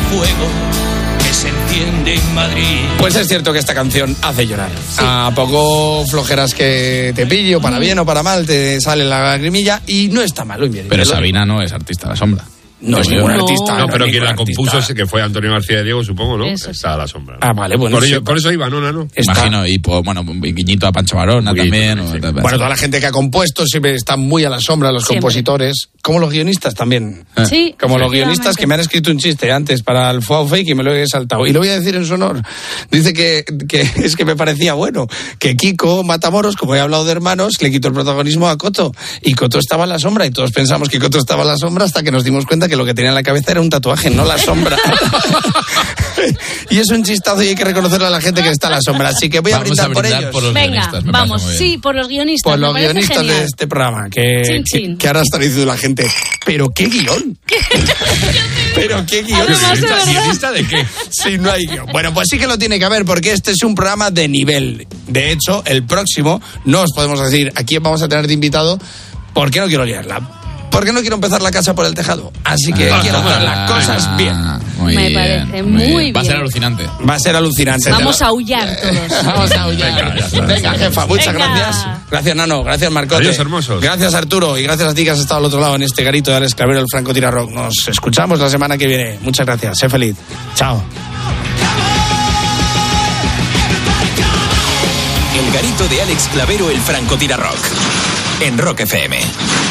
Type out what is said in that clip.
fuego que se enciende en Madrid. Pues es cierto que esta canción hace llorar. Sí. A poco flojeras que te pille, o para bien o para mal, te sale la lagrimilla y no está mal. Pero Sabina no es artista de la sombra. No es ningún artista. No, pero quien la compuso, que fue Antonio García de Diego, supongo, ¿no? Eso. Está a la sombra. Ah, vale, bueno. Por eso iba, ¿no? Imagino, y pues, bueno, guiñito a Pancho Varona también. Sí. Bueno, toda la gente que ha compuesto siempre está muy a la sombra, los compositores, como los guionistas también. Sí. Como los guionistas que me han escrito un chiste antes para el Fuao Fake y me lo he saltado. Y lo voy a decir en su honor. Dice que es que me parecía bueno, que Kiko Matamoros, como he hablado de hermanos, le quitó el protagonismo a Coto. Y Coto estaba a la sombra, y todos pensamos que Coto estaba a la sombra hasta que nos dimos cuenta que lo que tenía en la cabeza era un tatuaje, no la sombra. Y es un chistazo y hay que reconocerle a la gente que está a la sombra. Así que voy a brindar por ellos. Por los Venga, vamos, sí, por los guionistas. Por los guionistas genial. de este programa. Que ahora está diciendo la gente, ¿pero qué guión? ¿Pero qué guión? ¿Guionista de qué? Si no hay guión. Bueno, pues sí que lo tiene que haber, porque este es un programa de nivel. De hecho, el próximo, no os podemos decir a quién vamos a tener de invitado, porque no quiero liarla. Porque no quiero empezar la casa por el tejado. Así que quiero hacer las cosas bien. Me parece muy bien. Va a ser alucinante. Va a ser alucinante. Vamos a aullar todos. Vamos a aullar. Venga, jefa, muchas gracias. Gracias, Nano. Gracias, Marcote. Adiós, hermosos. Gracias, Arturo. Y gracias a ti que has estado al otro lado en este garito de Alex Clavero, el Franco Tira Rock. Nos escuchamos la semana que viene. Muchas gracias. Sé feliz. Chao. El garito de Alex Clavero, el Franco Tira Rock. En Rock FM.